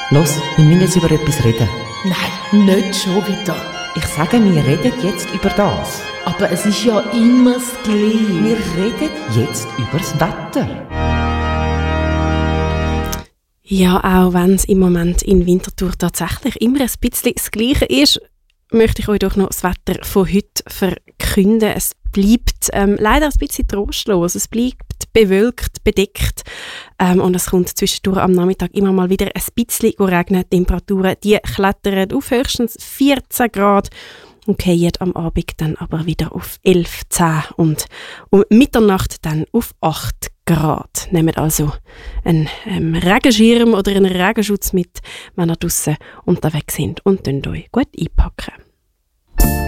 Los, wir müssen jetzt über etwas reden. Nein, nicht schon wieder. Ich sage, wir reden jetzt über das. Aber es ist ja immer das Gleiche. Wir reden jetzt über das Wetter. Ja, auch wenn es im Moment in Winterthur tatsächlich immer ein bisschen das Gleiche ist, möchte ich euch doch noch das Wetter von heute verkünden. Es bleibt leider ein bisschen trostlos. Es bleibt bewölkt, bedeckt und es kommt zwischendurch am Nachmittag immer mal wieder ein bisschen regnen. Die Temperaturen die klettern auf höchstens 14 Grad und fallen am Abend dann aber wieder auf 11, 10 und um Mitternacht dann auf 8 Grad. Nehmt also einen Regenschirm oder einen Regenschutz mit, wenn ihr draussen unterwegs sind und könnt euch gut einpacken.